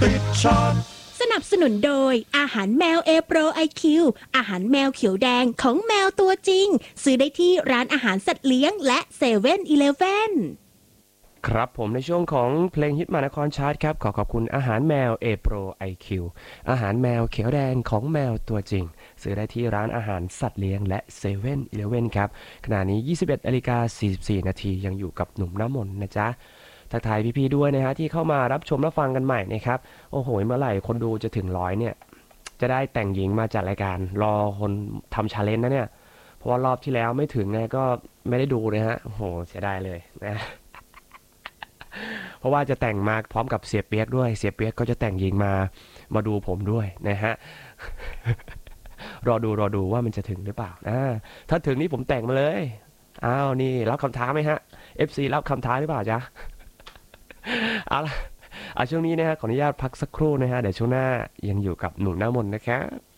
ติดชาร์ตสนับสนุนโดยอาหารแมว A Pro IQ อาหารแมวเขียวแดงของแมวตัวจริงซื้อได้ที่ร้านอาหารสัตว์เลี้ยงและ7 e เ e ่ e อครับผมในช่วงของเพลงฮิตมานครชาร์ตครับขอบคุณอาหารแมว A Pro IQ อาหารแมวเขียวแดงของแมวตัวจริงซื้อได้ที่ร้านอาหารสัตว์เลี้ยงและ7 e เ e ่ e อครับขณะนี้ 21:44 นาทียังอยู่กับหนุ่มน้ำมนต์นะจ๊ะทักทายพี่ๆด้วยนะฮะที่เข้ามารับชมรับฟังกันใหม่นะครับโอ้โหเมื่อไหร่คนดูจะถึง100เนี่ยจะได้แต่งหญิงมาจัดรายการรอคนทำชาเลนจ์นะเนี่ยเพราะว่ารอบที่แล้วไม่ถึงไงก็ไม่ได้ดูเลยฮะโอ้โหเสียดายเลยนะเพราะว่าจะแต่งมาพร้อมกับเสียเปียกด้วยเสียเปียกก็จะแต่งหญิงมาดูผมด้วยนะฮะรอดูว่ามันจะถึงหรือเปล่าถ้าถึงนี่ผมแต่งมาเลยอ้าวนี่รับคำท้าไหมฮะ FC รับคำท้าหรือเปล่าจ๊ะเอาล่ะช่วงนี้นะฮะขออนุญาตพักสักครู่นะฮะเดี๋ยวช่วงหน้ายังอยู่กับหนุ่มหน้ามนต์นะครับ